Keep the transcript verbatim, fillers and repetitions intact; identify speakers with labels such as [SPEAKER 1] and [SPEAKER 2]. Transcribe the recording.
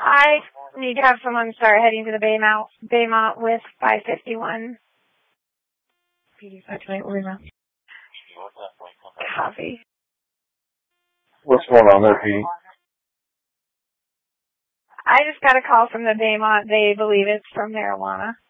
[SPEAKER 1] I need to have someone start heading to the Baymont, Baymont with five fifty-one. Copy.
[SPEAKER 2] What's going on there, Pete?
[SPEAKER 1] I just got a call from the Baymont. They believe it's from marijuana.